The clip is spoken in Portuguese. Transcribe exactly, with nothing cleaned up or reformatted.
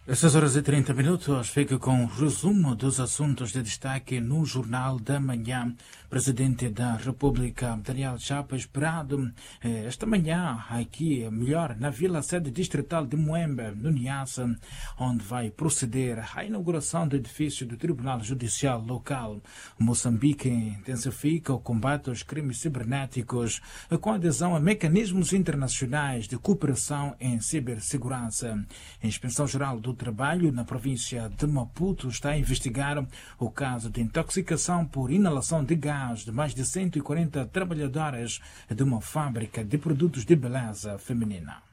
Essas horas e trinta minutos, fica com o resumo dos assuntos de destaque no Jornal da Manhã. Presidente da República, Daniel Chapo, esperado eh, esta manhã aqui, melhor, na Vila Sede Distrital de Moembe, no Niassa, onde vai proceder à inauguração do edifício do Tribunal Judicial Local. Moçambique intensifica o combate aos crimes cibernéticos com adesão a mecanismos internacionais de cooperação em cibersegurança. A Inspeção-Geral do Trabalho na província de Maputo está a investigar o caso de intoxicação por inalação de gás de mais de cento e quarenta trabalhadoras de uma fábrica de produtos de beleza feminina.